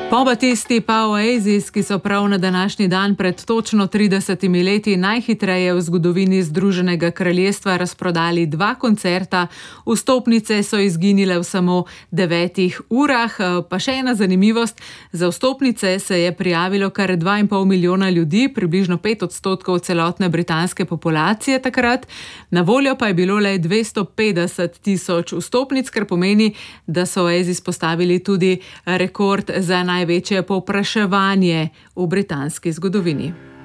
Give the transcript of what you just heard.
Pobatisti pa Oasis, ki so prav na današnji dan pred točno 30 leti najhitreje v zgodovini Združenega kraljestva razprodali 2 koncerta, vstopnice so izginile v samo 9 urah. Pa še ena zanimivost, za vstopnice se je prijavilo kar 2,5 milijona ljudi, približno 5% celotne britanske populacije takrat. Na voljo pa je bilo le 250 tisoč vstopnic, kar pomeni, da so Oasis postavili tudi rekord za največje povpraševanje v britanski zgodovini.